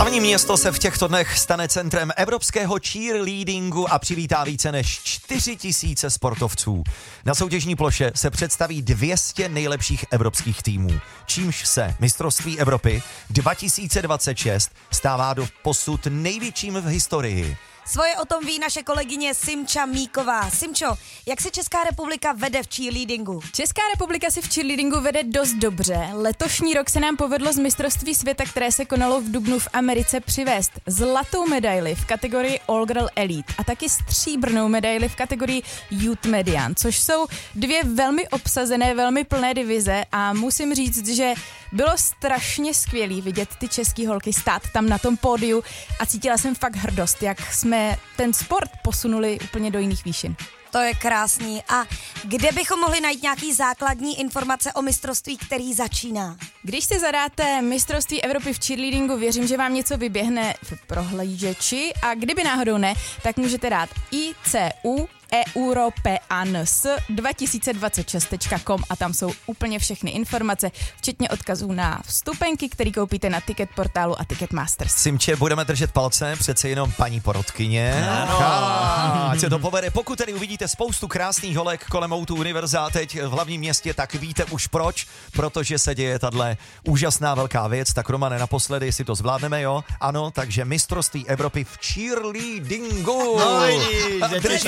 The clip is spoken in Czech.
Hlavní město se v těchto dnech stane centrem evropského cheerleadingu a přivítá více než 4000 sportovců. Na soutěžní ploše se představí 200 nejlepších evropských týmů, čímž se mistrovství Evropy 2026 stává doposud největším v historii. Svoje o tom ví naše kolegyně Simča Míková. Simčo, jak se Česká republika vede v cheerleadingu? Česká republika si v cheerleadingu vede dost dobře. Letošní rok se nám povedlo z mistrovství světa, které se konalo v dubnu v Americe, přivést zlatou medaili v kategorii All Girl Elite a taky stříbrnou medaili v kategorii Youth Median, což jsou dvě velmi obsazené, velmi plné divize a musím říct, že bylo strašně skvělý vidět ty český holky stát tam na tom pódiu a cítila jsem fakt hrdost, jak jsme ten sport posunuli úplně do jiných výšin. To je krásný. A kde bychom mohli najít nějaký základní informace o mistrovství, který začíná? Když si zadáte mistrovství Evropy v cheerleadingu, věřím, že vám něco vyběhne v prohlížeči a kdyby náhodou ne, tak můžete dát ICU Europeans 2026.com a tam jsou úplně všechny informace, včetně odkazů na vstupenky, který koupíte na Ticket portálu a Ticketmasters. Simče, budeme držet palce, přece jenom paní porotkyně. Ať se to povede. Pokud tedy uvidíte spoustu krásných holek kolem O2 Univerza teď v hlavním městě, tak víte už proč, protože se děje tahle úžasná velká věc. Tak Romane, naposledy si to zvládneme, jo? Ano, takže mistrovství Evropy v cheerleadingu. No,